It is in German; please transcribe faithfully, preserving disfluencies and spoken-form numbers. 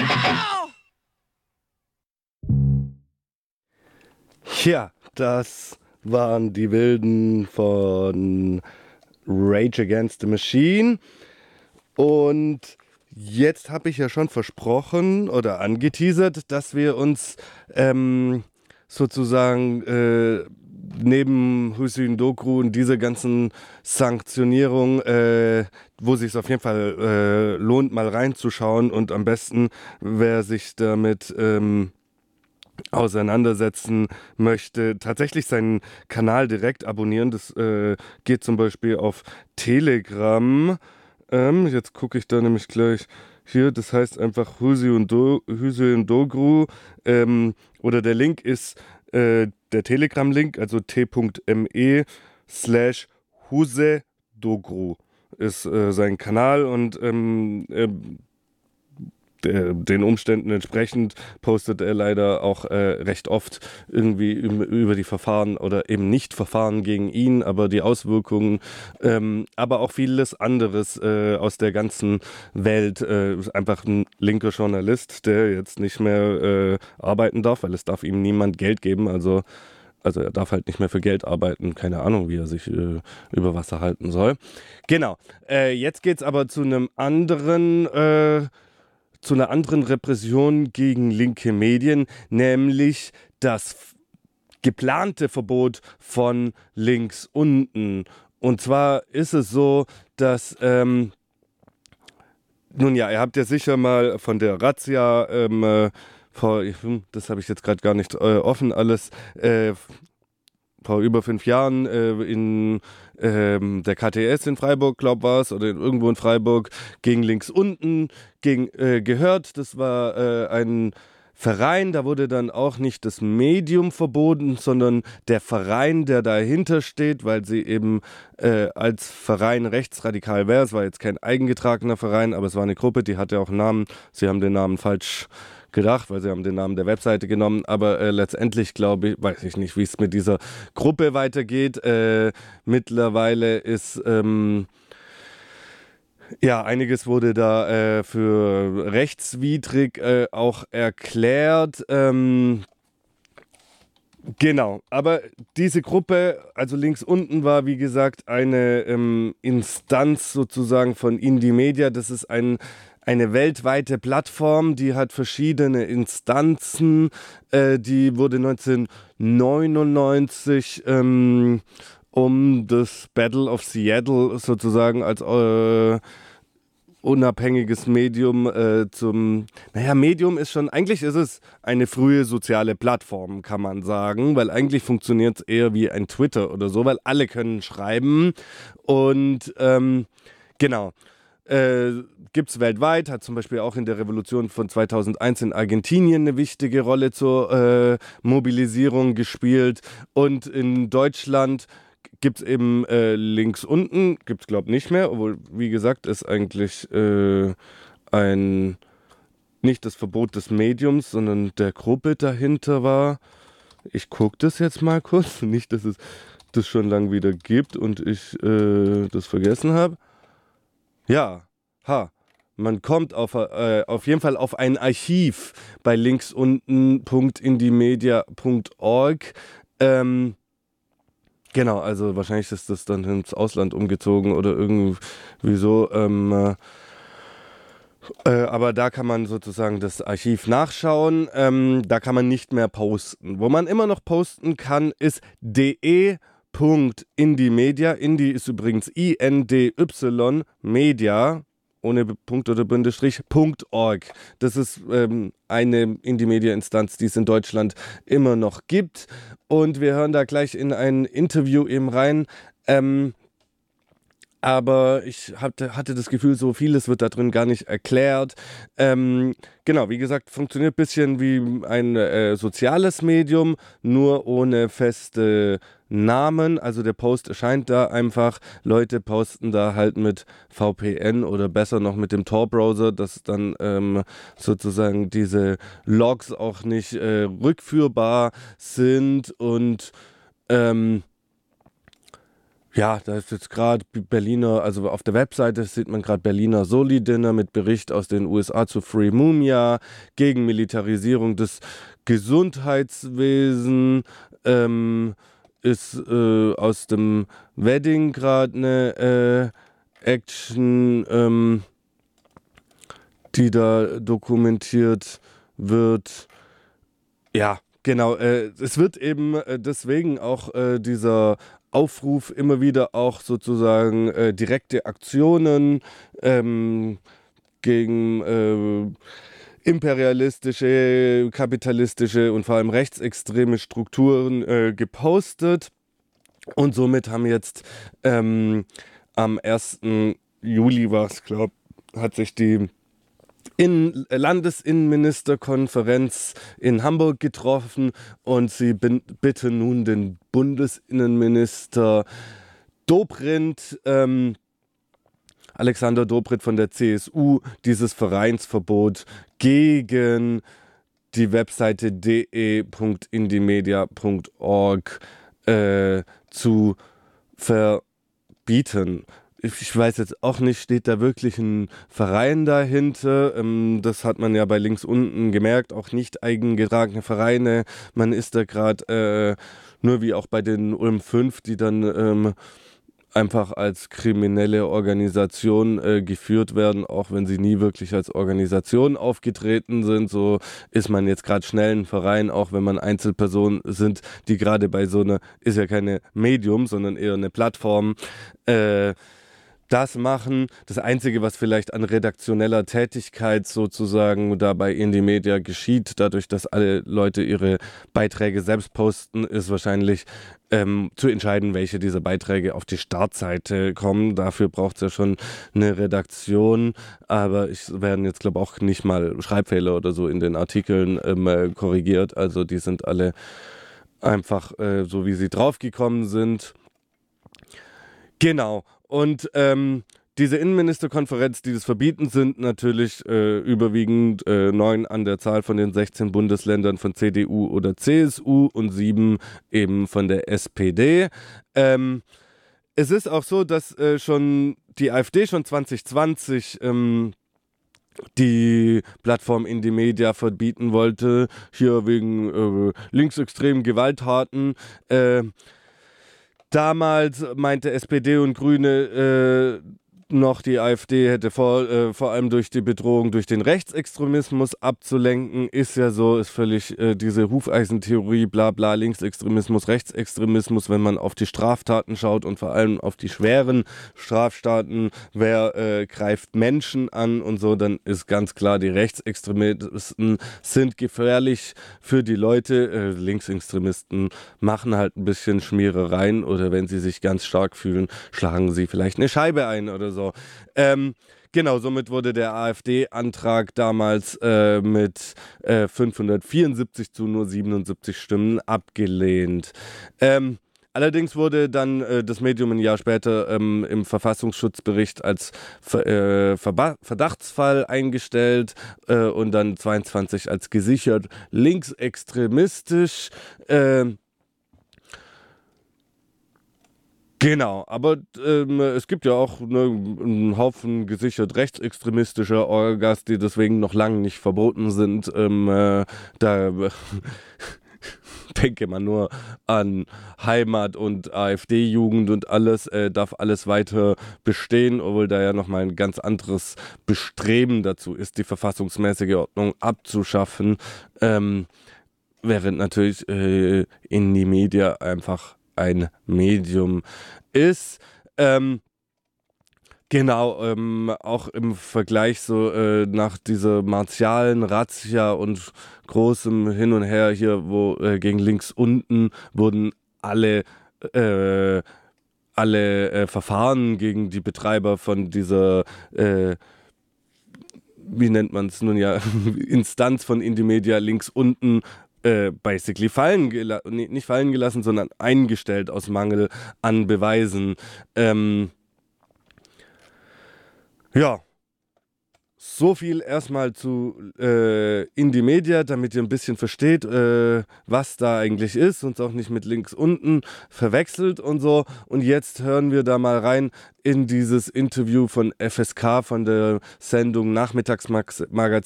Ja, das waren die Wilden von Rage Against the Machine. Und jetzt habe ich ja schon versprochen oder angeteasert, dass wir uns ähm, sozusagen äh, neben Hüseyin Dokru und dieser ganzen Sanktionierung, äh, wo sich es auf jeden Fall äh, lohnt, mal reinzuschauen und am besten, wer sich damit ähm, auseinandersetzen möchte, tatsächlich seinen Kanal direkt abonnieren. Das äh, geht zum Beispiel auf Telegram. Ähm, jetzt gucke ich da nämlich gleich hier, das heißt einfach Hüseyin Do- Hüseyin Dokru ähm, oder der Link ist äh, der Telegram-Link, also t.me slash Huse Dokru ist äh, sein Kanal und ähm, äh, der, den Umständen entsprechend postet er leider auch äh, recht oft irgendwie über die Verfahren oder eben nicht Verfahren gegen ihn, aber die Auswirkungen, ähm, aber auch vieles anderes äh, aus der ganzen Welt. Äh, ist einfach ein linker Journalist, der jetzt nicht mehr äh, arbeiten darf, weil es darf ihm niemand Geld geben, also also er darf halt nicht mehr für Geld arbeiten, keine Ahnung, wie er sich äh, über Wasser halten soll. Genau, äh, jetzt geht's aber zu einem anderen äh, zu einer anderen Repression gegen linke Medien, nämlich das f- geplante Verbot von links unten. Und zwar ist es so, dass, ähm, nun ja, ihr habt ja sicher mal von der Razzia, ähm, äh, vor, hm, das habe ich jetzt gerade gar nicht äh, offen alles, äh, vor über fünf Jahren äh, in ähm, der K T S in Freiburg, glaub war es, oder irgendwo in Freiburg, gegen links unten gegen, äh, gehört. Das war äh, ein Verein, da wurde dann auch nicht das Medium verboten, sondern der Verein, der dahinter steht, weil sie eben äh, als Verein rechtsradikal wäre. Es war jetzt kein eigengetragener Verein, aber es war eine Gruppe, die hatte auch einen Namen. Sie haben den Namen falsch gedacht, weil sie haben den Namen der Webseite genommen, aber äh, letztendlich glaube ich, weiß ich nicht, wie es mit dieser Gruppe weitergeht. Äh, mittlerweile ist ähm, ja, einiges wurde da äh, für rechtswidrig äh, auch erklärt. Ähm, genau, aber diese Gruppe, also links unten war wie gesagt eine ähm, Instanz sozusagen von Indie Media. Das ist ein eine weltweite Plattform, die hat verschiedene Instanzen. Äh, die wurde neunzehnhundertneunundneunzig ähm, um das Battle of Seattle sozusagen als äh, unabhängiges Medium äh, zum, naja, Medium ist schon, eigentlich ist es eine frühe soziale Plattform, kann man sagen, weil eigentlich funktioniert es eher wie ein Twitter oder so, weil alle können schreiben und ähm, genau. Äh, Gibt es weltweit, hat zum Beispiel auch in der Revolution von zweitausendeins in Argentinien eine wichtige Rolle zur äh, Mobilisierung gespielt und in Deutschland gibt es eben äh, links unten, gibt es glaube ich nicht mehr, obwohl wie gesagt ist eigentlich äh, ein, nicht das Verbot des Mediums, sondern der Gruppe dahinter war. Ich gucke das jetzt mal kurz, nicht, dass es das schon lang wieder gibt und ich äh, das vergessen habe. Ja, ha. Man kommt auf, äh, auf jeden Fall auf ein Archiv bei linksunten punkt indiemedia punkt org. Ähm, genau, also wahrscheinlich ist das dann ins Ausland umgezogen oder irgendwie so. Ähm, äh, äh, aber da kann man sozusagen das Archiv nachschauen. Ähm, da kann man nicht mehr posten. Wo man immer noch posten kann, ist de.indiemedia. Indie ist übrigens I N D Y Media ohne Punkt oder Bindestrich, .org. Das ist ähm, eine Indie-Media-Instanz, die es in Deutschland immer noch gibt. Und wir hören da gleich in ein Interview eben rein. Ähm, aber ich hatte, hatte das Gefühl, so vieles wird da drin gar nicht erklärt. Ähm, genau, wie gesagt, funktioniert ein bisschen wie ein äh, soziales Medium, nur ohne feste Namen. Also der Post erscheint da einfach. Leute posten da halt mit V P N oder besser noch mit dem Tor-Browser, dass dann ähm, sozusagen diese Logs auch nicht äh, rückführbar sind und ähm, Ja, da ist jetzt gerade Berliner, also auf der Webseite sieht man gerade Berliner Soli-Dinner mit Bericht aus den U S A zu Free Mumia, gegen Militarisierung des Gesundheitswesens, ähm, ist äh, aus dem Wedding gerade eine äh, Action, ähm, die da dokumentiert wird. Ja, genau. Äh, es wird eben äh, deswegen auch äh, dieser Aufruf immer wieder auch sozusagen äh, direkte Aktionen ähm, gegen äh, imperialistische, kapitalistische und vor allem rechtsextreme Strukturen äh, gepostet. Und somit haben jetzt ähm, am ersten Juli war es, glaube ich, hat sich die in Landesinnenministerkonferenz in Hamburg getroffen und sie bin, bitten nun den Bundesinnenminister Dobrindt, ähm, Alexander Dobrindt von der C S U, dieses Vereinsverbot gegen die Webseite d e punkt indiemedia punkt org äh, zu verbieten. Ich weiß jetzt auch nicht, steht da wirklich ein Verein dahinter? Ähm, das hat man ja bei links unten gemerkt, auch nicht eigengetragene Vereine. Man ist da gerade äh, nur wie auch bei den Ulm fünf, die dann ähm, einfach als kriminelle Organisation äh, geführt werden, auch wenn sie nie wirklich als Organisation aufgetreten sind. So ist man jetzt gerade schnell ein Verein, auch wenn man Einzelpersonen sind, die gerade bei so einer, ist ja keine Medium, sondern eher eine Plattform, äh, das machen. Das Einzige, was vielleicht an redaktioneller Tätigkeit sozusagen da bei Indie-Media geschieht, dadurch, dass alle Leute ihre Beiträge selbst posten, ist wahrscheinlich ähm, zu entscheiden, welche dieser Beiträge auf die Startseite kommen. Dafür braucht es ja schon eine Redaktion, aber es werden jetzt, glaube ich, auch nicht mal Schreibfehler oder so in den Artikeln ähm, äh, korrigiert. Also die sind alle einfach äh, so, wie sie draufgekommen sind. Genau. Und ähm, diese Innenministerkonferenz, die das verbieten, sind natürlich äh, überwiegend äh, neun an der Zahl von den sechzehn Bundesländern von C D U oder C S U und sieben eben von der S P D. Ähm, es ist auch so, dass äh, schon die AfD schon zwanzig zwanzig ähm, die Plattform Indie-Media verbieten wollte, hier wegen äh, linksextremen Gewalttaten. Äh, Damals meinte S P D und Grüne äh, noch, die AfD hätte vor, äh, vor allem durch die Bedrohung durch den Rechtsextremismus abzulenken. Ist ja so, ist völlig äh, diese Hufeisentheorie, bla bla, Linksextremismus, Rechtsextremismus, wenn man auf die Straftaten schaut und vor allem auf die schweren Straftaten, wer äh, greift Menschen an und so, dann ist ganz klar, die Rechtsextremisten sind gefährlich für die Leute. Äh, Linksextremisten machen halt ein bisschen Schmierereien oder wenn sie sich ganz stark fühlen, schlagen sie vielleicht eine Scheibe ein oder so. So. Ähm, genau, somit wurde der AfD-Antrag damals äh, mit äh, fünfhundertvierundsiebzig zu nur siebenundsiebzig Stimmen abgelehnt. Ähm, allerdings wurde dann äh, das Medium ein Jahr später ähm, im Verfassungsschutzbericht als Ver äh, Verba Verdachtsfall eingestellt äh, und dann zweiundzwanzig als gesichert linksextremistisch. Äh, Genau, aber ähm, es gibt ja auch ne, einen Haufen gesichert rechtsextremistischer Orgas, die deswegen noch lange nicht verboten sind. Ähm, äh, da denke man nur an Heimat und AfD-Jugend und alles, äh, darf alles weiter bestehen, obwohl da ja nochmal ein ganz anderes Bestreben dazu ist, die verfassungsmäßige Ordnung abzuschaffen, ähm, während natürlich äh, Indie-Media einfach ein Medium ist. Ähm, genau, ähm, auch im Vergleich so äh, nach dieser martialen Razzia und großem Hin und Her hier, wo äh, gegen links unten wurden alle äh, alle äh, Verfahren gegen die Betreiber von dieser äh, wie nennt man es nun ja, Instanz von Indie-Media links unten äh, basically fallen gelassen, nee, nicht fallen gelassen, sondern eingestellt aus Mangel an Beweisen. Ähm, ja, So viel erstmal zu äh, Indie Media, damit ihr ein bisschen versteht, äh, was da eigentlich ist und es auch nicht mit links unten verwechselt und so. Und jetzt hören wir da mal rein in dieses Interview von F S K von der Sendung Nachmittagsmagazin